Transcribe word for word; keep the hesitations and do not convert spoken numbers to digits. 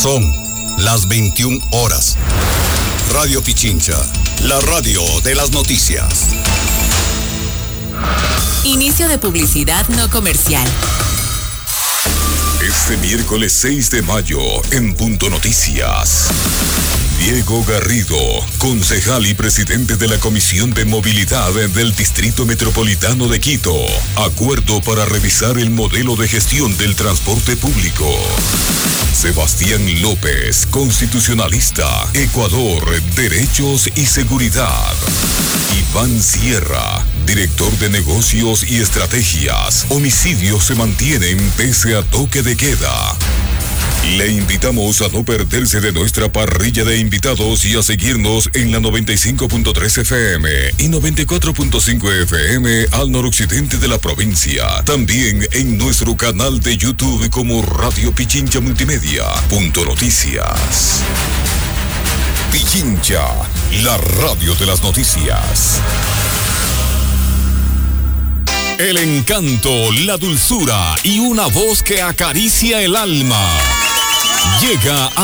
Son las veintiuna horas. Radio Pichincha, la radio de las noticias. Inicio de publicidad no comercial. Este miércoles seis de mayo, en Punto Noticias, Diego Garrido, concejal y presidente de la Comisión de Movilidad del Distrito Metropolitano de Quito. Acuerdo para revisar el modelo de gestión del transporte público. Sebastián López, constitucionalista, Ecuador, Derechos y Seguridad. Iván Sierra, director de negocios y estrategias. Homicidios se mantienen pese a toque de queda. Le invitamos a no perderse de nuestra parrilla de invitados y a seguirnos en la noventa y cinco punto tres F M y noventa y cuatro punto cinco F M al noroccidente de la provincia. También en nuestro canal de YouTube como Radio Pichincha Multimedia. Punto Noticias. Pichincha, la radio de las noticias. El encanto, la dulzura y una voz que acaricia el alma. Llega a